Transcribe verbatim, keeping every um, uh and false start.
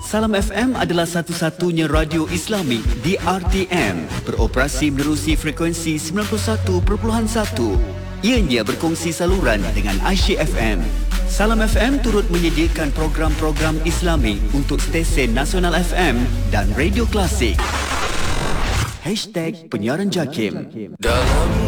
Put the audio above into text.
Salam F M adalah satu-satunya radio Islami di R T M, beroperasi menerusi frekuensi sembilan puluh satu perpuluhan satu. Ianya berkongsi saluran dengan Aisyah F M. Salam F M turut menyediakan program-program Islami untuk stesen Nasional F M dan Radio Klasik. Hashtag Penyiaran Jakim. Dalam